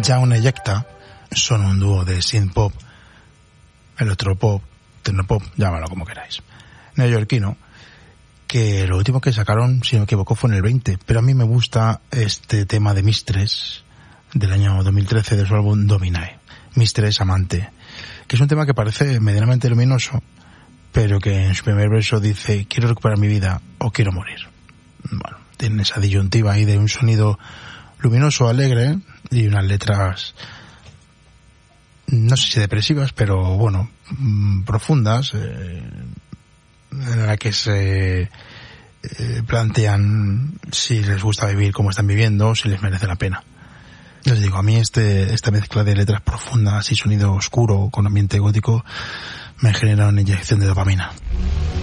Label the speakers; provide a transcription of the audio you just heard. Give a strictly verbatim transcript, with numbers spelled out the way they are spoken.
Speaker 1: Jaun Ejecta son un dúo de synth-pop, electropop, tecnopop, llámalo como queráis, neoyorquino, que lo último que sacaron, si no me equivoco, fue en el veinte, pero a mí me gusta este tema de Mistress, del año dos mil trece, de su álbum Dominae, Mistress Amante, que es un tema que parece medianamente luminoso, pero que en su primer verso dice, quiero recuperar mi vida o quiero morir. Bueno, tiene esa disyuntiva ahí de un sonido luminoso, alegre, y unas letras, no sé si depresivas, pero bueno, mmm, profundas, eh, en la que se eh, plantean si les gusta vivir como están viviendo, si les merece la pena. Les digo, a mí este esta mezcla de letras profundas y sonido oscuro con ambiente gótico me genera una inyección de dopamina.